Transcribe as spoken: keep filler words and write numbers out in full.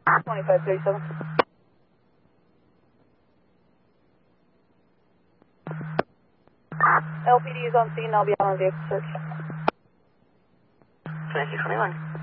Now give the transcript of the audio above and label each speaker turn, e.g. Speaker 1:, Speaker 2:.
Speaker 1: twenty-five thirty-seven. L P D is on scene. I'll be on a vehicle search.
Speaker 2: twenty-six twenty-one.